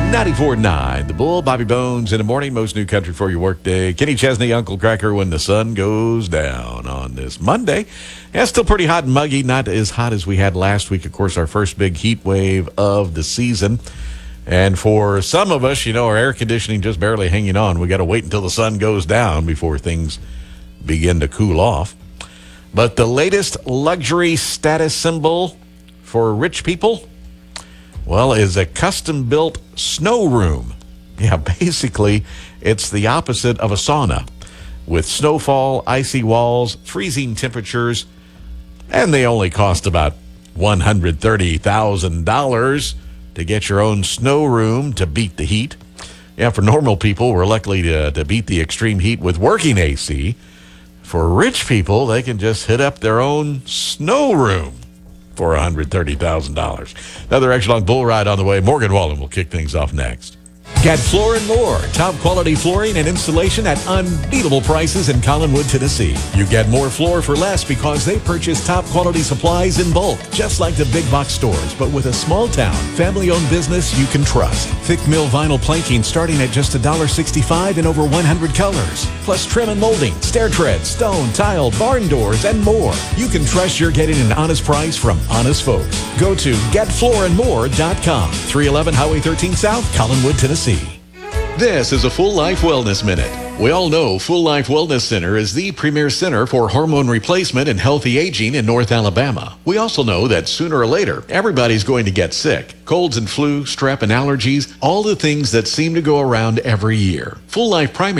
94.9, The Bull, Bobby Bones in the morning, most new country for your workday. Kenny Chesney, Uncle Cracker, when the sun goes down on this Monday. Yeah, still pretty hot and muggy, not as hot as we had last week. Of course, our first big heat wave of the season. And for some of us, our air conditioning just barely hanging on. We got to wait until the sun goes down before things begin to cool off. But the latest luxury status symbol for rich people, well, is a custom-built snow room. Yeah, basically, it's the opposite of a sauna, with snowfall, icy walls, freezing temperatures, and they only cost about $130,000 to get your own snow room to beat the heat. Yeah, for normal people, we're lucky to beat the extreme heat with working AC. For rich people, they can just hit up their own snow room for $130,000. Another Echelon Bull Ride on the way. Morgan Wallen will kick things off next. Get Floor & More, top quality flooring and installation at unbeatable prices in Collinwood, Tennessee. You get more floor for less because they purchase top quality supplies in bulk, just like the big box stores, but with a small town, family-owned business you can trust. Thick mill vinyl planking starting at just $1.65 in over 100 colors. Plus trim and molding, stair treads, stone, tile, barn doors, and more. You can trust you're getting an honest price from honest folks. Go to getfloorandmore.com. 311 Highway 13 South, Collinwood, Tennessee. This is a Full Life Wellness Minute. We all know Full Life Wellness Center is the premier center for hormone replacement and healthy aging in North Alabama. We also know that sooner or later, everybody's going to get sick. Colds and flu, strep and allergies, all the things that seem to go around every year. Full Life Primary